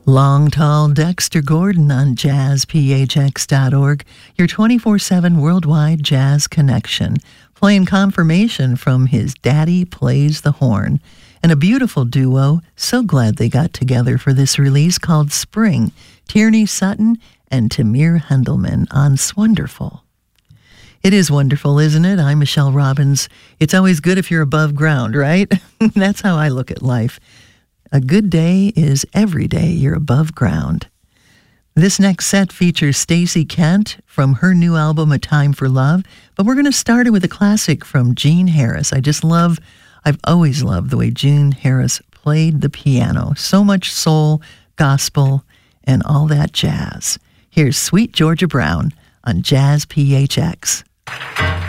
Long Tall Dexter Gordon on jazzphx.org, your 24/7 worldwide jazz connection, playing confirmation from his Daddy Plays the Horn, and a beautiful duo, so glad they got together for this release, called Spring, Tierney Sutton and Tamir Hendelman on Swonderful. It is wonderful, isn't it? I'm Michelle Robbins. It's always good if you're above ground, right? That's how I look at life. A good day is every day you're above ground. This next set features Stacey Kent from her new album, A Time for Love, but we're going to start it with a classic from Gene Harris. I've always loved the way Gene Harris played the piano. So much soul, gospel, and all that jazz. Here's Sweet Georgia Brown on Jazz PHX.